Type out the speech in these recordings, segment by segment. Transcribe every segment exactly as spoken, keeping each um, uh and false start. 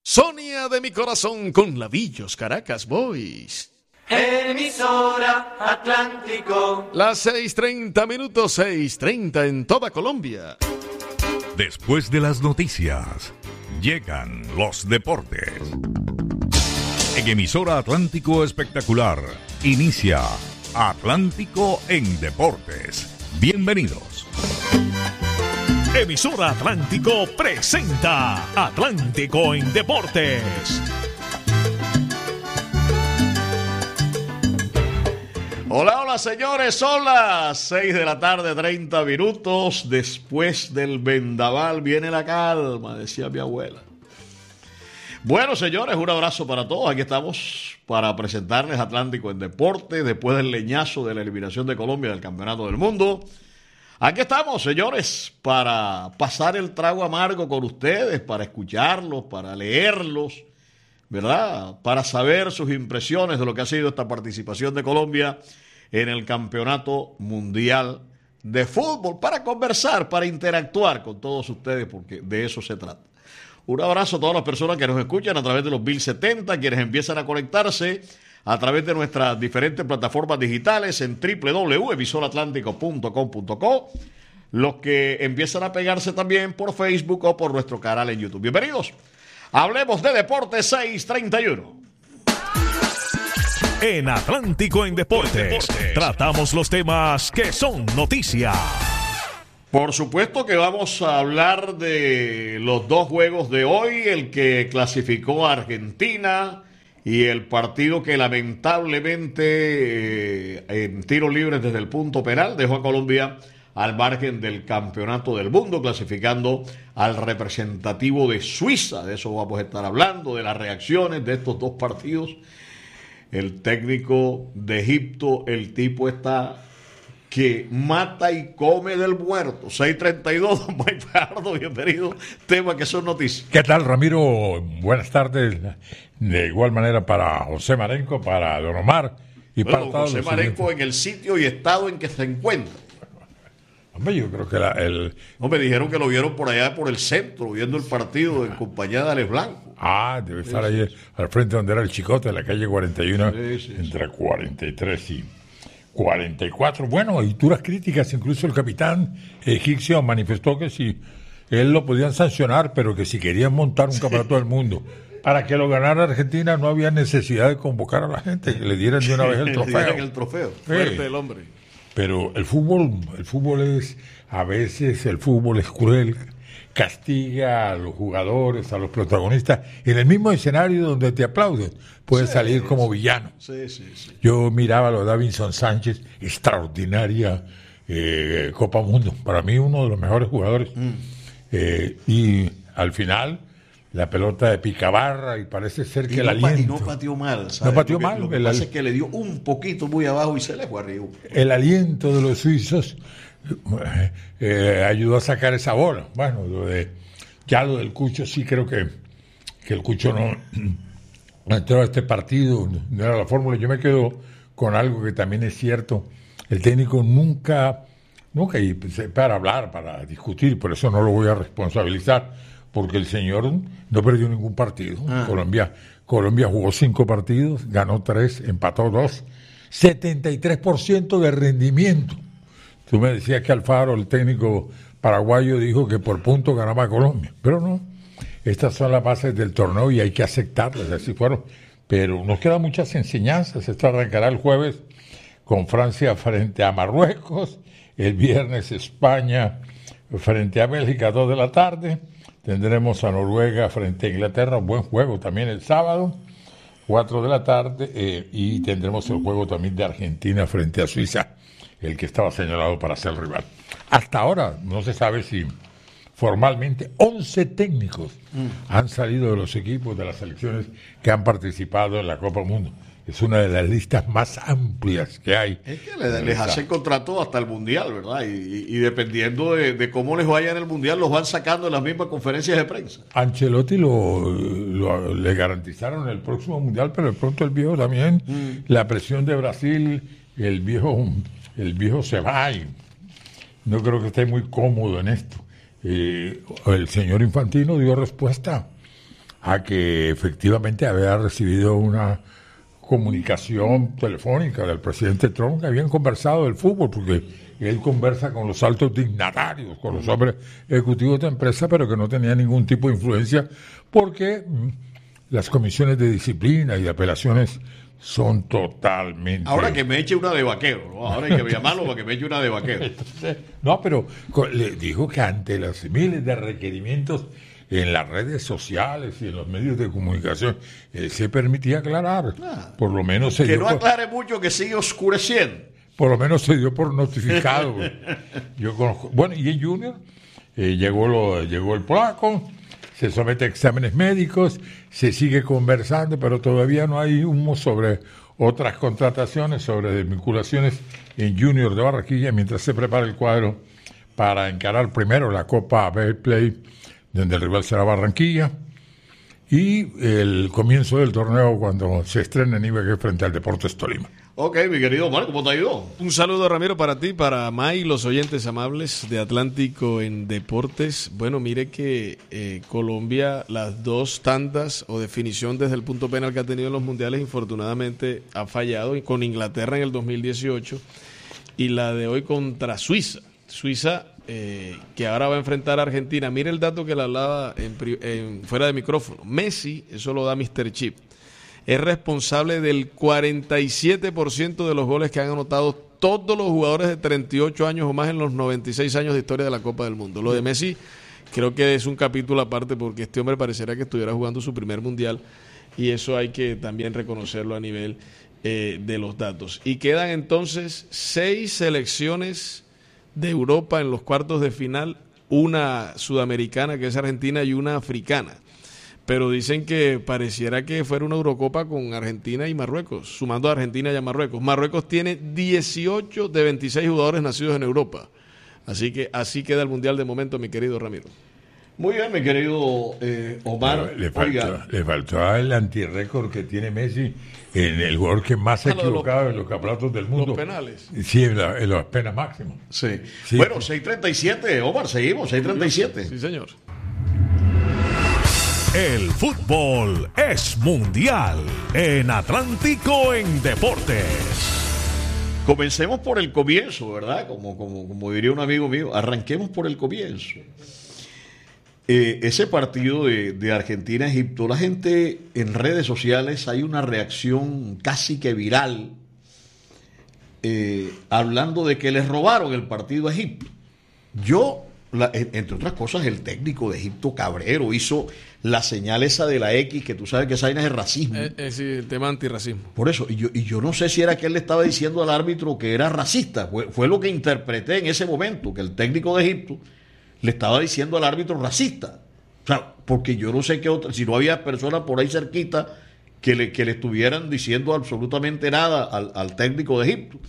Sonia de mi corazón con Lavillos Caracas Boys. Emisora Atlántico. Las seis treinta minutos, seis treinta en toda Colombia. Después de las noticias, llegan los deportes. En Emisora Atlántico Espectacular, inicia Atlántico en Deportes. Bienvenidos. Emisora Atlántico presenta Atlántico en Deportes. Hola, hola señores, son las seis de la tarde, treinta minutos. Después del vendaval viene la calma, decía mi abuela. Bueno, señores, un abrazo para todos. Aquí estamos para presentarles Atlántico en Deportes después del leñazo de la eliminación de Colombia del Campeonato del Mundo. Aquí estamos, señores, para pasar el trago amargo con ustedes, para escucharlos, para leerlos, ¿verdad? Para saber sus impresiones de lo que ha sido esta participación de Colombia en el Campeonato Mundial de Fútbol, para conversar, para interactuar con todos ustedes, porque de eso se trata. Un abrazo a todas las personas que nos escuchan a través de los mil setenta, quienes empiezan a conectarse a través de nuestras diferentes plataformas digitales en doble u doble u doble u punto emisora atlántico punto com punto co, los que empiezan a pegarse también por Facebook o por nuestro canal en YouTube. Bienvenidos. Hablemos de Deportes seis treinta y uno. En Atlántico en Deportes, Deportes, tratamos los temas que son noticia. Por supuesto que vamos a hablar de los dos juegos de hoy, el que clasificó a Argentina y el partido que lamentablemente eh, en tiros libres desde el punto penal dejó a Colombia al margen del Campeonato del Mundo, clasificando al representativo de Suiza. De eso vamos a estar hablando, de las reacciones de estos dos partidos. El técnico de Egipto, el tipo está que mata y come del muerto. seis treinta y dos, don Mike Fajardo, bienvenido. Tema que son noticias. ¿Qué tal, Ramiro? Buenas tardes. De igual manera para José Marenco, para Don Omar y bueno, para todos José Marenco en el sitio y estado en que se encuentra. Hombre, yo creo que la, el... No, me dijeron que lo vieron por allá, por el centro, viendo el partido en compañía de Alex Blanco. Ah, debe estar sí, ahí sí. Al frente donde era el Chicote, en la calle cuarenta y uno, sí, sí, entre sí. cuarenta y tres y cuarenta y cuatro. Bueno, hay duras críticas, incluso el capitán egipcio manifestó que si él lo podían sancionar, pero que si querían montar un campeonato del mundo para que lo ganara Argentina no había necesidad de convocar a la gente, que le dieran de una vez el trofeo. Le dieran el trofeo, fuerte sí. El hombre. Pero el fútbol, el fútbol es, a veces el fútbol es cruel, castiga a los jugadores, a los protagonistas, en el mismo escenario donde te aplauden, puedes sí, salir como sí. villano. Sí, sí, sí. Yo miraba a lo de Davinson Sánchez, extraordinaria eh, Copa Mundo, para mí uno de los mejores jugadores, mm. eh, y al final la pelota de picabarra y parece ser que y el no, aliento... Y no pateó mal, ¿sabes? No pateó lo que, mal. Lo que el, pasa es que le dio un poquito muy abajo y se le fue arriba. El aliento de los suizos eh, ayudó a sacar esa bola. Bueno, lo de, ya lo del Cucho sí creo que, que el Cucho no, no entró a este partido, no era la fórmula. Yo me quedo con algo que también es cierto. El técnico nunca, nunca, y para hablar, para discutir, por eso no lo voy a responsabilizar, porque el señor no perdió ningún partido. Ah. Colombia, Colombia jugó cinco partidos, ganó tres, empató dos, setenta y tres por ciento de rendimiento. Tú me decías que Alfaro, el técnico paraguayo, dijo que por punto ganaba Colombia, pero no. Estas son las bases del torneo y hay que aceptarlas, así fueron. Pero nos quedan muchas enseñanzas. Esto arrancará el jueves con Francia frente a Marruecos, el viernes España frente a Bélgica a dos de la tarde. Tendremos a Noruega frente a Inglaterra, un buen juego también el sábado, cuatro de la tarde, eh, y tendremos el juego también de Argentina frente a Suiza, el que estaba señalado para ser rival. Hasta ahora no se sabe si formalmente once técnicos mm. han salido de los equipos de las selecciones que han participado en la Copa Mundo. Es una de las listas más amplias que hay. Es que les, les hacen contrato hasta el Mundial, ¿verdad? Y, y, y dependiendo de, de cómo les vaya en el Mundial, los van sacando en las mismas conferencias de prensa. Ancelotti lo, lo le garantizaron el próximo Mundial, pero de pronto el viejo también, mm. la presión de Brasil, el viejo, el viejo se va y no creo que esté muy cómodo en esto. Eh, el señor Infantino dio respuesta a que efectivamente había recibido una comunicación telefónica del presidente Trump, que habían conversado del fútbol, porque él conversa con los altos dignatarios, con los hombres ejecutivos de empresa, pero que no tenía ningún tipo de influencia, porque mm, las comisiones de disciplina y de apelaciones son totalmente... Ahora que me eche una de vaquero, ¿no? Ahora hay que llamarlo para que me eche una de vaquero. Entonces, no, pero le dijo que ante los miles de requerimientos en las redes sociales y en los medios de comunicación, él se permitía aclarar. Ah, por lo menos se que dio no por, aclare mucho, que sigue oscureciendo. Por lo menos se dio por notificado. Yo conozco, bueno, y en Junior eh, llegó, lo, llegó el polaco, se somete a exámenes médicos, se sigue conversando, pero todavía no hay humo sobre otras contrataciones, sobre desvinculaciones en Junior de Barranquilla, mientras se prepara el cuadro para encarar primero la Copa Betplay, donde el rival será Barranquilla, y el comienzo del torneo cuando se estrena en Ibagué frente al Deportes Tolima. Ok, mi querido Omar, ¿cómo te ha ido? Un saludo, Ramiro, para ti, para May, los oyentes amables de Atlántico en Deportes. Bueno, mire que eh, Colombia, las dos tandas o definición desde el punto penal que ha tenido en los mundiales, infortunadamente ha fallado, con Inglaterra en el dos mil dieciocho y la de hoy contra Suiza. Suiza, eh, que ahora va a enfrentar a Argentina. Mire el dato que le hablaba en, en, fuera de micrófono. Messi, eso lo da míster Chip, es responsable del cuarenta y siete por ciento de los goles que han anotado todos los jugadores de treinta y ocho años o más en los noventa y seis años de historia de la Copa del Mundo. Lo de Messi creo que es un capítulo aparte, porque este hombre pareciera que estuviera jugando su primer mundial, y eso hay que también reconocerlo a nivel eh, de los datos. Y quedan entonces seis selecciones de Europa en los cuartos de final, una sudamericana que es Argentina y una africana. Pero dicen que pareciera que fuera una Eurocopa con Argentina y Marruecos, sumando a Argentina y a Marruecos. Marruecos tiene dieciocho de veintiséis jugadores nacidos en Europa. Así que así queda el Mundial de momento, mi querido Ramiro. Muy bien, mi querido eh, Omar. Le faltó, le faltó el antirrécord que tiene Messi en el jugador que más se ha equivocado los, en los campeonatos del mundo. Los penales. Sí, en, la, en las penas máximas. Sí. sí. Bueno, seis treinta y siete, Omar, seguimos, seis treinta y siete. Sí, señor. El fútbol es mundial en Atlántico en Deportes. Comencemos por el comienzo, ¿verdad? Como, como, como diría un amigo mío, arranquemos por el comienzo. Eh, ese partido de, de Argentina-Egipto, la gente en redes sociales, hay una reacción casi que viral eh, hablando de que les robaron el partido a Egipto. Yo, la, entre otras cosas, el técnico de Egipto, Cabrero, hizo la señal esa de la X, que tú sabes que esa vaina es el racismo. Eh, eh, sí, el tema antirracismo. Por eso, y yo, y yo no sé si era que él le estaba diciendo al árbitro que era racista. Fue, fue lo que interpreté en ese momento, que el técnico de Egipto le estaba diciendo al árbitro racista. O sea, porque yo no sé qué otra, si no había personas por ahí cerquita que le, que le estuvieran diciendo absolutamente nada al, al técnico de Egipto.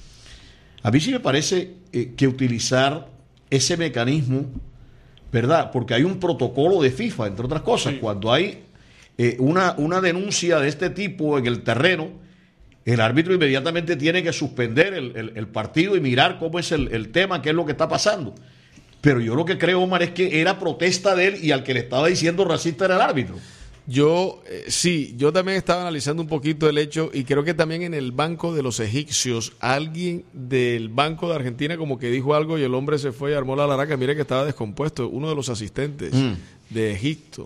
A mí sí me parece eh, que utilizar ese mecanismo, ¿verdad? Porque hay un protocolo de FIFA, entre otras cosas. Sí. Cuando hay eh, una, una denuncia de este tipo en el terreno, el árbitro inmediatamente tiene que suspender el, el, el partido y mirar cómo es el, el tema, qué es lo que está pasando. Pero yo lo que creo, Omar, es que era protesta de él y al que le estaba diciendo racista era el árbitro. Yo, eh, sí, yo también estaba analizando un poquito el hecho, y creo que también en el banco de los egipcios, alguien del banco de Argentina como que dijo algo y el hombre se fue y armó la laraca. Mire que estaba descompuesto, uno de los asistentes mm. de Egipto.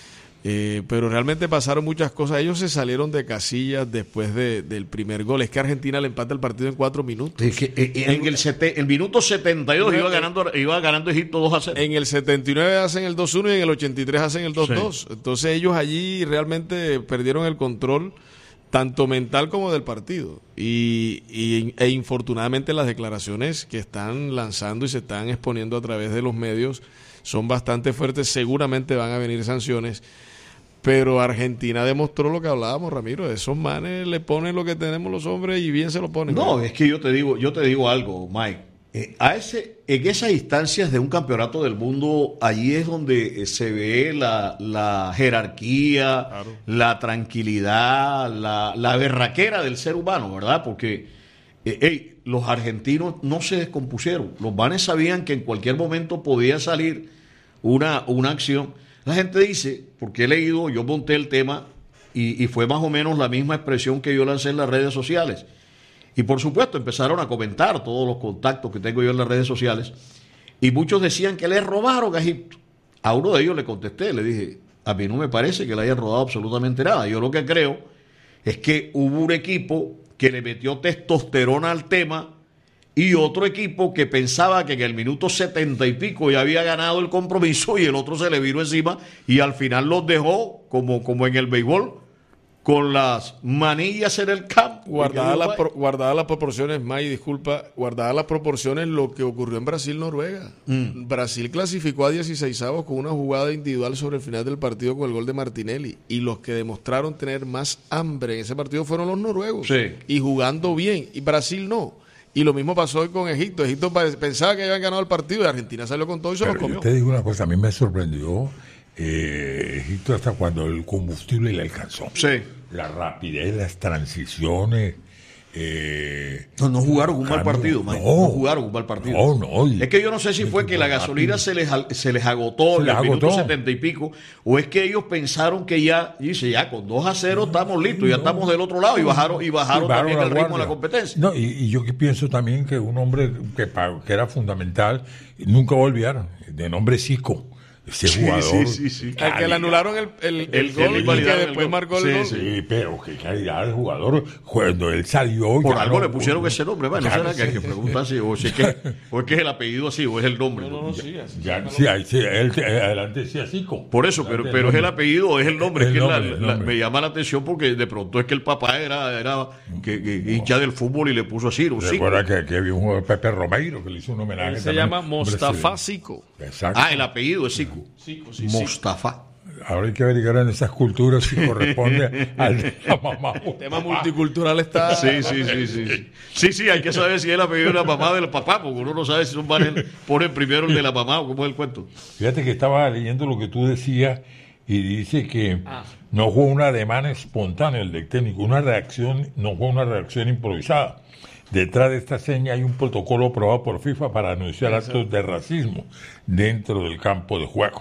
Eh, pero realmente pasaron muchas cosas. Ellos se salieron de casillas después de, del primer gol. Es que Argentina le empata el partido en cuatro minutos. Es que, eh, en el, sete, el minuto setenta y dos iba ganando, iba ganando Egipto dos a cero. En el setenta y nueve hacen el dos uno y en el ochenta y tres hacen el dos dos. Sí. Entonces ellos allí realmente perdieron el control tanto mental como del partido. Y, y, e infortunadamente las declaraciones que están lanzando y se están exponiendo a través de los medios son bastante fuertes. Seguramente van a venir sanciones. Pero Argentina demostró lo que hablábamos, Ramiro. Esos manes le ponen lo que tenemos los hombres y bien se lo ponen. No, es que yo te digo, yo te digo algo, Mike. Eh, a ese, en esas instancias de un campeonato del mundo, allí es donde se ve la, la jerarquía, claro, la tranquilidad, la, la berraquera del ser humano, ¿verdad? Porque eh, hey, los argentinos no se descompusieron. Los manes sabían que en cualquier momento podía salir una, una acción. La gente dice, porque he leído, yo monté el tema y, y fue más o menos la misma expresión que yo lancé en las redes sociales. Y por supuesto empezaron a comentar todos los contactos que tengo yo en las redes sociales y muchos decían que le robaron a Egipto. A uno de ellos le contesté, le dije, a mí no me parece que le hayan robado absolutamente nada. Yo lo que creo es que hubo un equipo que le metió testosterona al tema y otro equipo que pensaba que en el minuto setenta y pico ya había ganado el compromiso y el otro se le vino encima y al final los dejó como, como en el béisbol con las manillas en el campo. Guardadas las pro, guardada las proporciones, May, disculpa, guardadas las proporciones lo que ocurrió en Brasil-Noruega. Mm. Brasil clasificó a dieciseisavos con una jugada individual sobre el final del partido con el gol de Martinelli. Y los que demostraron tener más hambre en ese partido fueron los noruegos. Sí. Y jugando bien. Y Brasil no. Y lo mismo pasó hoy con Egipto. Egipto pensaba que habían ganado el partido y Argentina salió con todo y se Pero los comió. Yo te digo una cosa, a mí me sorprendió eh, Egipto hasta cuando el combustible le alcanzó. Sí. La rapidez, las transiciones. Eh, no, no jugaron un mal partido, no, no jugaron un mal partido. No, no. Y, es que yo no sé si fue que la gasolina se les, se les agotó en el minuto setenta y pico, o es que ellos pensaron que ya, y dice, ya con dos a cero estamos listos, ya no, estamos del otro lado, y bajaron, y bajaron, y bajaron también el ritmo de la competencia. No, y, y yo que pienso también que un hombre que, que era fundamental, nunca voy a olvidar, de nombre Zico. Ese sí, jugador. Sí, sí, sí. Al que le anularon el, el, el, el gol y que después marcó el sí, gol. Sí, pero qué calidad de jugador. Cuando él salió. Por algo no, le pusieron por, ese nombre. Bueno, claro, no será sí. que hay que preguntar si, o, si es que, o es que es el apellido así, o es el nombre. No, no, no, sí, así, ya, sí, ahí, sí, él, adelante decía Zico. Por eso, pero, pero es el apellido o es el nombre. El es que nombre, la, el la, nombre. me llama la atención porque de pronto es que el papá era, era que, que, hincha del fútbol y le puso así. Recuerda que, que había un jugador, Pepe Romeiro, que le hizo un homenaje. Él se llama Mostafa Zico. Exacto. Ah, el apellido es Zico. Zico, sí. Mostafa. Ahora hay que averiguar en esas culturas si corresponde al de la mamá. El tema multicultural está. Sí, sí, sí, sí, sí. Sí, sí, hay que saber si es el apellido de la mamá o del papá, porque uno no sabe si son van ponen primero el de la mamá o cómo es el cuento. Fíjate que estaba leyendo lo que tú decías y dice que ah. no fue un ademán espontáneo el del técnico, una reacción, no fue una reacción improvisada. Detrás de esta seña hay un protocolo aprobado por FIFA para anunciar actos de racismo dentro del campo de juego.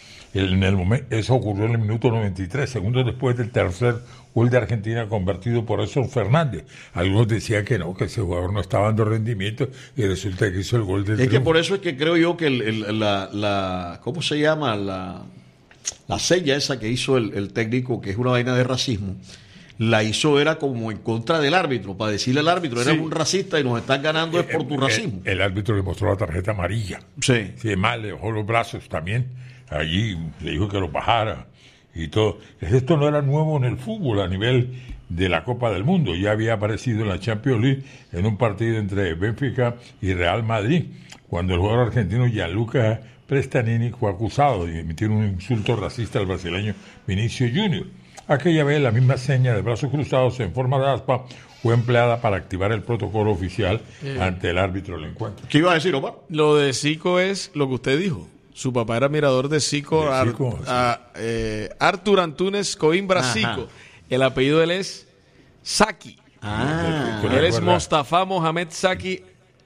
En el momento, eso ocurrió en el minuto noventa y tres, segundos después del tercer gol de Argentina convertido por Edson Fernández. Algunos decían que no, que ese jugador no estaba dando rendimiento y resulta que hizo el gol del Es triunfo. que por eso es que creo yo que el, el, la, la, ¿cómo se llama? La, la seña esa que hizo el, el técnico, que es una vaina de racismo, la hizo era como en contra del árbitro, para decirle al árbitro, eres sí. un racista y nos están ganando es por tu racismo. El, el árbitro le mostró la tarjeta amarilla. Sí. Sí, mal, le bajó los brazos también. Allí le dijo que lo bajara y todo. Esto no era nuevo en el fútbol a nivel de la Copa del Mundo. Ya había aparecido en la Champions League en un partido entre Benfica y Real Madrid, cuando el jugador argentino Gianluca Prestanini fue acusado de emitir un insulto racista al brasileño Vinicio Junior. Aquella vez la misma seña de brazos cruzados en forma de aspa fue empleada para activar el protocolo oficial eh. ante el árbitro del encuentro. ¿Qué iba a decir, Omar? Lo de Zico es lo que usted dijo. Su papá era mirador de Zico, de Zico Ar, sí. a, eh, Artur Antunes Coimbra Zico. El apellido de él es Saki. Ah, él es Mostafa Mohamed Saki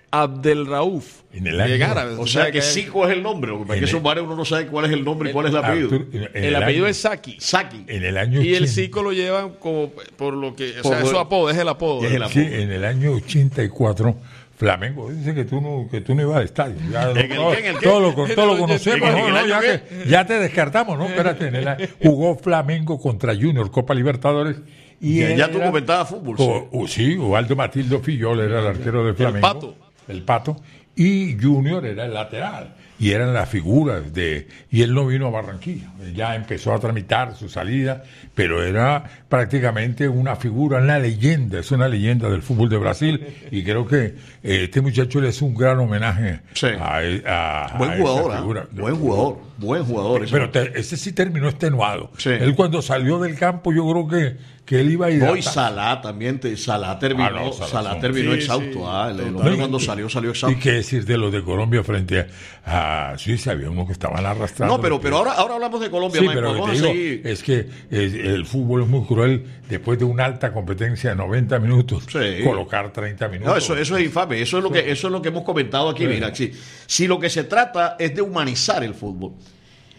Abdelrauf. En el año, árabes, o sea que Zico es el nombre, porque aquí son varios, uno no sabe cuál es el nombre y cuál es el apellido. Artur, en, en el, el apellido año, es Saki. Saki. En el año y el Zico lo llevan como por lo que, o por sea, es su apodo, es el apodo. Es el apodo. Sí, en el año ochenta y cuatro Flamengo dice que tú no que tú no ibas al estadio. Ya, ¿En todo, el qué, en el todo, lo, todo lo conocemos, ¿En el, no, en el no, ya, qué? que, ya te descartamos, ¿no? Espérate, en el, jugó Flamengo contra Junior, Copa Libertadores. Y ya, ya tú era, comentabas fútbol. O, o, sí, Ubaldo Matildo Fillol era el arquero de Flamengo. El Pato. El Pato. Y Junior era el lateral. Y eran las figuras de... Y él no vino a Barranquilla. Ya empezó a tramitar su salida, pero era prácticamente una figura, una leyenda. Es una leyenda del fútbol de Brasil. Y creo que eh, este muchacho le hace un gran homenaje sí. a, a, buen a jugador, esa figura. ¿eh? Buen jugador, buen jugador. Pero te, ese sí terminó extenuado. Sí. Él cuando salió del campo, yo creo que, que él iba a ir... No, y Salah también. Te, Salah terminó, ah, no, Salah, Salah terminó sí, exhausto. Sí. Ah, el, el No, hombre y, cuando salió, salió exhausto. ¿Y qué decir de los de Colombia frente a, a Suiza? Había unos que estaban arrastrando. No, pero, pero ahora, ahora hablamos de Colombia. Sí, Mike, pero vamos te a digo, seguir. es que es, el fútbol es muy cruel. Después de una alta competencia de noventa minutos, sí. colocar treinta minutos. No, eso, eso es infame. Eso es lo que, eso es lo que hemos comentado aquí. Sí. Mira, si, si lo que se trata es de humanizar el fútbol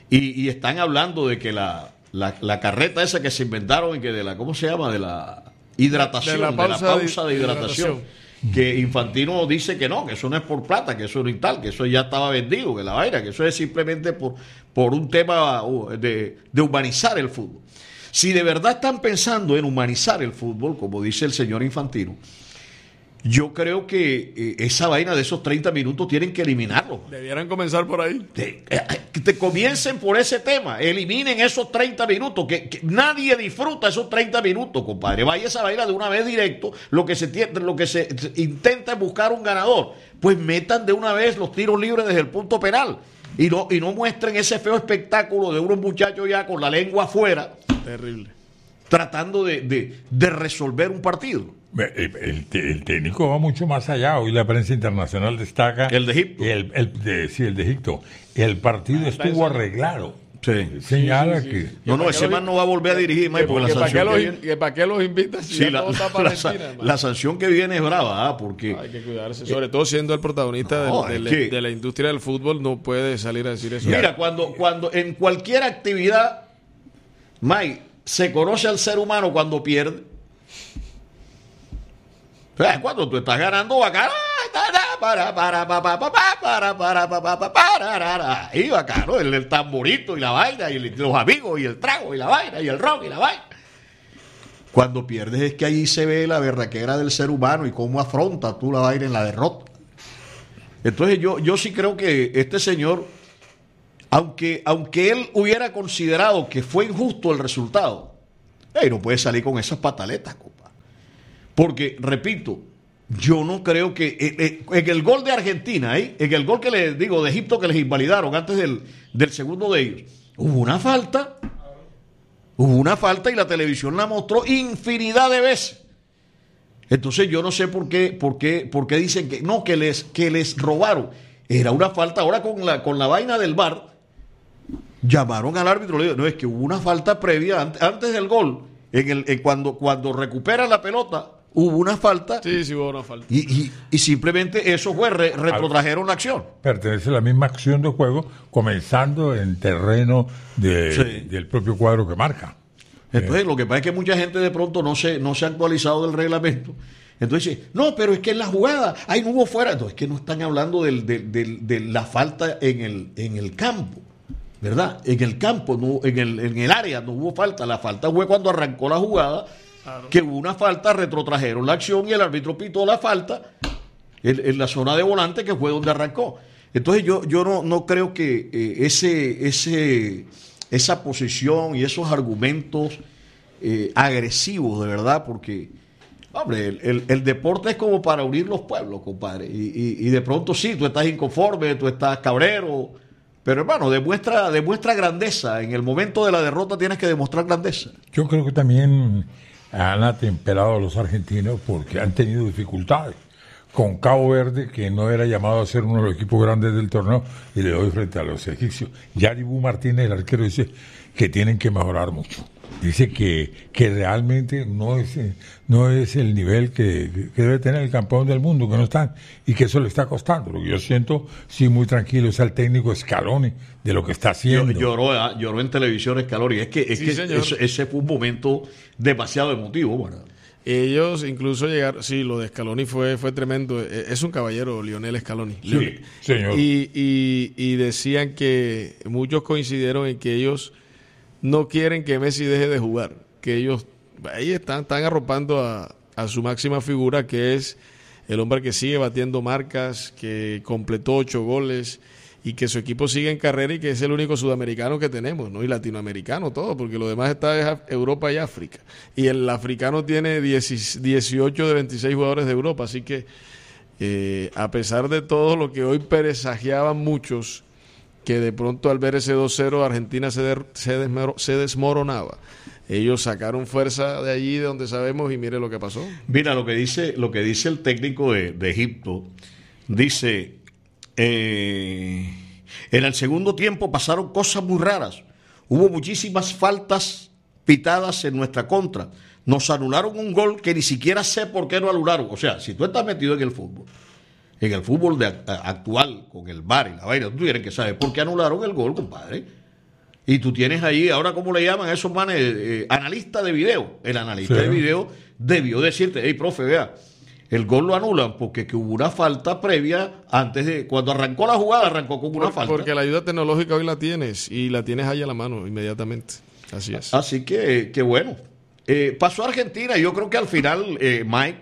y, y están hablando de que la, la, la carreta esa que se inventaron y que de la, ¿cómo se llama? De la hidratación, De la de la pausa pausa de- de, de hidratación. hidratación. Que Infantino dice que no, que eso no es por plata, que eso no es tal, que eso ya estaba vendido, que la vaina, que eso es simplemente por, por un tema uh, de, de humanizar el fútbol. Si de verdad están pensando en humanizar el fútbol, como dice el señor Infantino, yo creo que eh, esa vaina de esos treinta minutos tienen que eliminarlo. Debieran comenzar por ahí. Te, eh, te comiencen por ese tema, eliminen esos treinta minutos, que, que nadie disfruta esos treinta minutos, compadre. Vaya esa vaina de una vez directo, lo que se tiene, lo que se, se intenta es buscar un ganador, pues metan de una vez los tiros libres desde el punto penal y no, y no muestren ese feo espectáculo de unos muchachos ya con la lengua afuera, Terrible. tratando de, de, de resolver un partido. El, el, el técnico va mucho más allá. Hoy la prensa internacional destaca. El de Egipto. El, el de, sí, el de Egipto. El partido estuvo arreglado. Sí. Señala Sí, sí, sí. que. No, no, ese man no va a volver a dirigir, Mike, porque la ¿Para qué sanción los, que in- viene... que para qué los invitan si Sí, ya la, todo está la- para la sa- Argentina, hermano? la sanción que viene es brava, ¿ah? Porque Hay que cuidarse, sobre todo siendo el protagonista del- No, del- es que- de la industria del fútbol, no puede salir a decir eso. mira, cuando, cuando en cualquier actividad, Mike, se conoce al ser humano cuando pierde. O sea, cuando tú estás ganando, bacano, para, para, para, para, para, para, para, para, para, y bacano, el, el tamborito y la vaina, y el- los amigos, y el trago, y la vaina, y el rock, y la vaina. Cuando pierdes es que allí se ve la berraquera del ser humano y cómo afronta tú la vaina en la derrota. Entonces yo, yo sí creo que este señor, aunque, aunque él hubiera considerado que fue injusto el resultado, hey, no puede salir con esas pataletas, compa. Porque, repito, yo no creo que eh, eh, en el gol de Argentina, ¿eh? en el gol que les digo de Egipto que les invalidaron antes del, del segundo de ellos, hubo una falta. Hubo una falta y la televisión la mostró infinidad de veces. Entonces yo no sé por qué, por qué, por qué dicen que no, que les, que les robaron. Era una falta. Ahora con la, con la vaina del V A R, llamaron al árbitro, le digo, no, es que hubo una falta previa antes, antes del gol. En el, en cuando, cuando recuperan la pelota, hubo una falta. Sí, sí hubo una falta. Y, y, y simplemente eso fue, re, retrotrajeron la acción. Pertenece a la misma acción de juego, comenzando en terreno de, Sí. del propio cuadro que marca. Entonces, lo que pasa es que mucha gente de pronto no se, no se ha actualizado del reglamento. Entonces dice, no, pero es que en la jugada, ahí no hubo fuera. Entonces, es que no están hablando del, del, del, de la falta en el, en el campo, ¿verdad? En el campo, no, en, el, en el área no hubo falta. La falta fue cuando arrancó la jugada, claro, que hubo una falta, retrotrajeron la acción y el árbitro pitó la falta en, en la zona de volante, que fue donde arrancó. Entonces, yo, yo no, no creo que eh, ese... ese esa posición y esos argumentos eh, agresivos, de verdad, porque, hombre, el, el, el deporte es como para unir los pueblos, compadre. Y, y, y de pronto sí, tú estás inconforme, tú estás cabrero, pero hermano, demuestra, demuestra grandeza. En el momento de la derrota tienes que demostrar grandeza. Yo creo que también han atemperado a los argentinos porque han tenido dificultades. Con Cabo Verde, que no era llamado a ser uno de los equipos grandes del torneo, y le doy frente a los egipcios. Yaribú Martínez, el arquero, dice que tienen que mejorar mucho. Dice que, que realmente no es, no es el nivel que, que debe tener el campeón del mundo, que no están, y que eso le está costando. Lo que yo siento, sí, muy tranquilo, es al técnico Scaloni de lo que está haciendo. Lloró, ah, lloró en televisión Scaloni. Es que, es Sí, que señor. ese, ese fue un momento demasiado emotivo, ¿verdad? Ellos incluso llegaron, sí, lo de Scaloni fue, fue tremendo. Eh, Es un caballero, Lionel Scaloni. Sí, señor. Y, y, y decían que muchos coincidieron en que ellos no quieren que Messi deje de jugar, que ellos ahí están, están arropando a, a su máxima figura, que es el hombre que sigue batiendo marcas, que completó ocho goles y que su equipo sigue en carrera y que es el único sudamericano que tenemos, ¿no? Y latinoamericano todo, porque lo demás está en Europa y África. Y el africano tiene dieciocho de veintiséis jugadores de Europa, así que eh, a pesar de todo lo que hoy presagiaban muchos, que de pronto al ver ese dos cero Argentina se, de, se, desmoro, se desmoronaba. Ellos sacaron fuerza de allí, de donde sabemos, y mire lo que pasó. Mira, lo que dice, lo que dice el técnico de, de Egipto, dice... Eh, en el segundo tiempo pasaron cosas muy raras. Hubo muchísimas faltas pitadas en nuestra contra. Nos anularon un gol que ni siquiera sé por qué no anularon. O sea, si tú estás metido en el fútbol, en el fútbol de, a, actual, con el V A R y la vaina, tú tienes que saber por qué anularon el gol, compadre. Y tú tienes ahí, ahora cómo le llaman a esos manes, eh, analista de video. El analista sí. de video debió decirte, hey, profe, vea, el gol lo anulan porque que hubo una falta previa antes de, cuando arrancó la jugada, arrancó con una Por, falta. Porque la ayuda tecnológica hoy la tienes y la tienes ahí a la mano inmediatamente. Así es. Así que, que bueno. Eh, pasó a Argentina, yo creo que al final, eh, Mike,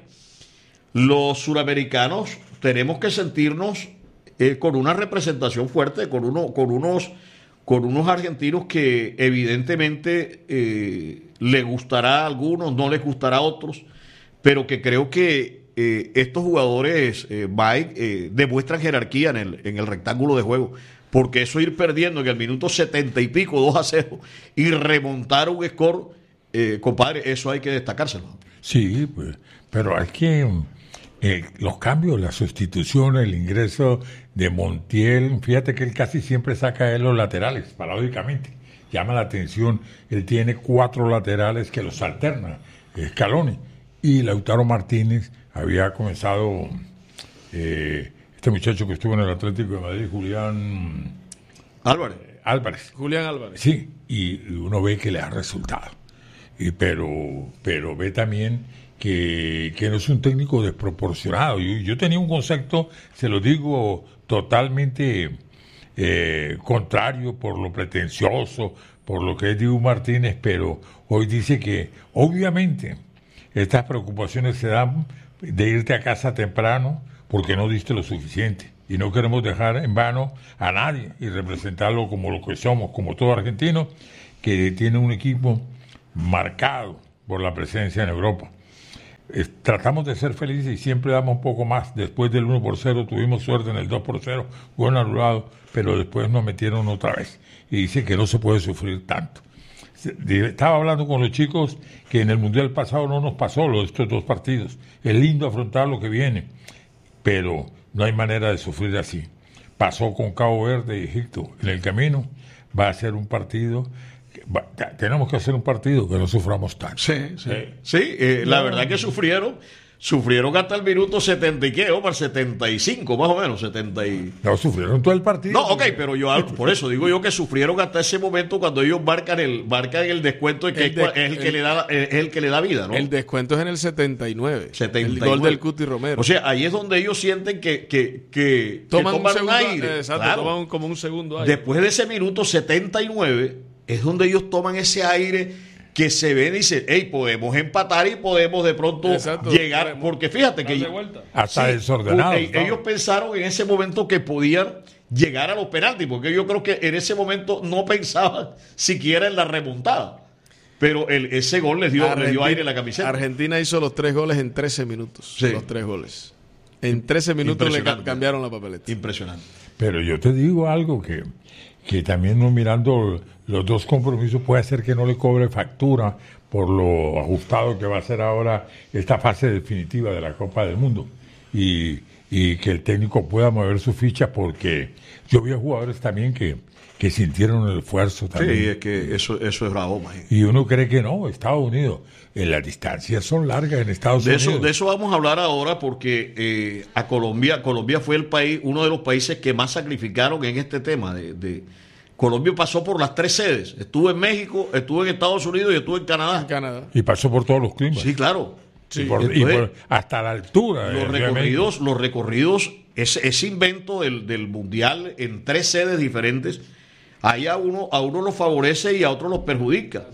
los suramericanos tenemos que sentirnos eh, con una representación fuerte, con, uno, con unos... con unos argentinos que evidentemente eh, le gustará a algunos, no les gustará a otros, pero que creo que eh, estos jugadores, eh, Mike, eh, demuestran jerarquía en el, en el rectángulo de juego, porque eso ir perdiendo en el minuto setenta y pico, dos a cero, y remontar un score, eh, compadre, eso hay que destacárselo. Sí, pues, pero hay que... Eh, los cambios, la sustitución, el ingreso de Montiel, fíjate que él casi siempre saca de los laterales, paradójicamente. Llama la atención, él tiene cuatro laterales que los alterna, Scaloni. Y Lautaro Martínez había comenzado, eh, este muchacho que estuvo en el Atlético de Madrid, Julián Álvarez. eh, Álvarez. Julián Álvarez. Sí, y uno ve que le ha resultado. Y, pero, pero ve también Que, que no es un técnico desproporcionado. Yo, yo tenía un concepto, se lo digo, totalmente eh, contrario por lo pretencioso, por lo que es Dibu Martínez, pero hoy dice que obviamente estas preocupaciones se dan de irte a casa temprano porque no diste lo suficiente y no queremos dejar en vano a nadie y representarlo como lo que somos, como todo argentino que tiene un equipo marcado por la presencia en Europa. Eh, tratamos de ser felices y siempre damos un poco más. Después del uno por cero tuvimos suerte en el dos por cero, gol anulado, pero después nos metieron otra vez. Y dice que no se puede sufrir tanto. Estaba hablando con los chicos que en el Mundial pasado no nos pasó lo de estos dos partidos. Es lindo afrontar lo que viene, pero no hay manera de sufrir así. Pasó con Cabo Verde y Egipto. En el camino va a ser un partido... Va, tenemos que hacer un partido que no suframos tanto. Sí, sí. Sí, eh, la verdad que sufrieron, sufrieron hasta el minuto setenta y qué, Omar, setenta y cinco más o menos, setenta y... No, sufrieron todo el partido. No, ok, pero yo por eso digo yo que sufrieron hasta ese momento cuando ellos marcan el marcan el descuento que El de- es el que el- le da es el que le da vida, ¿no? El descuento es en el setenta y nueve. setenta y El nueve. gol del Cuti Romero. O sea, ahí es donde ellos sienten que que que, toman, que un, toman segundo, aire. exacto, Claro. toman como un segundo aire. Después de ese minuto setenta y nueve es donde ellos toman ese aire que se ven y dicen, hey, podemos empatar y podemos de pronto Exacto. llegar, Podemos porque fíjate que darle vuelta. Hasta sí, desordenados, eh, ¿no? ellos pensaron en ese momento que podían llegar a los penaltis, porque yo creo que en ese momento no pensaban siquiera en la remontada, pero el, ese gol les dio, les dio aire en la camiseta. Argentina hizo los tres goles en trece minutos. Sí. Los tres goles. En trece minutos le ca- Impresionante. cambiaron la papeleta. Impresionante. Pero yo te digo algo que, que también no mirando los dos compromisos puede ser que no le cobre factura por lo ajustado que va a ser ahora esta fase definitiva de la Copa del Mundo y, y que el técnico pueda mover su ficha, porque yo vi a jugadores también que, que sintieron el esfuerzo también. Sí, es que eso, eso es bravo, man. Y uno cree que no, Estados Unidos, en las distancias son largas en Estados De Unidos. eso, de eso vamos a hablar ahora, porque eh, a Colombia, Colombia fue el país, uno de los países que más sacrificaron en este tema. De, de Colombia pasó por las tres sedes. Estuvo en México, estuvo en Estados Unidos y estuvo en Canadá. En Canadá. Y pasó por todos los climas. Sí, claro. Y por- y Entonces, por- hasta la altura. los obviamente. recorridos, los recorridos, ese, ese invento del, del mundial en tres sedes diferentes, ahí a uno, a uno los favorece y a otro los perjudica.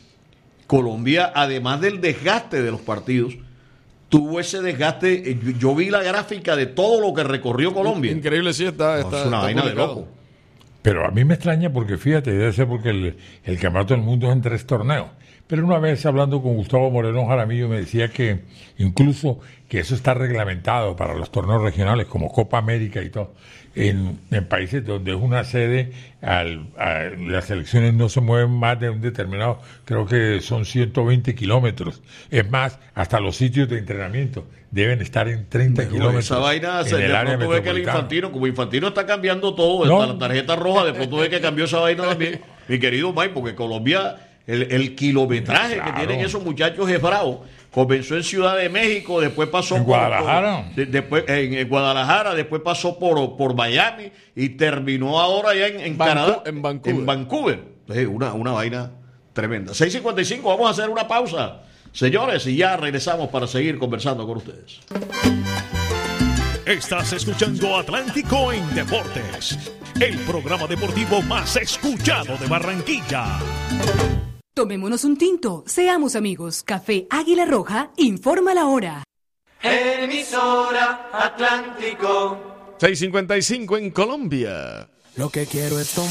Colombia, además del desgaste de los partidos, tuvo ese desgaste. eh, Yo, yo vi la gráfica de todo lo que recorrió Colombia. Increíble, sí, está. No, está es una está vaina de publicado. loco. Pero a mí me extraña porque, fíjate, debe ser porque el, el campeonato del mundo es en tres torneos. Pero una vez hablando con Gustavo Moreno Jaramillo me decía que incluso que eso está reglamentado para los torneos regionales como Copa América y todo. En, en países donde es una sede, al, a- las elecciones no se mueven más de un determinado, creo que son ciento veinte kilómetros. Es más, hasta los sitios de entrenamiento deben estar en treinta kilómetros. Esa vaina, en se, de el área pronto ve que el metropolitana. Infantino, como Infantino está cambiando todo, No. hasta la tarjeta roja, de pronto ve que cambió esa vaina también, mi querido Mike, porque Colombia, el, el kilometraje Claro. que tienen esos muchachos es bravo. Comenzó en Ciudad de México, después pasó En por, Guadalajara. por- de- después en, en Guadalajara, después pasó por, por Miami y terminó ahora ya en, en Vancu- Canadá, en Vancouver. en Vancouver. Sí, una, una vaina tremenda. seis cincuenta y cinco, vamos a hacer una pausa, señores, y ya regresamos para seguir conversando con ustedes. Estás escuchando Atlántico en Deportes, el programa deportivo más escuchado de Barranquilla. Tomémonos un tinto, seamos amigos. Café Águila Roja informa la hora. Emisora Atlántico. seis cincuenta y cinco en Colombia. Lo que quiero es tomar.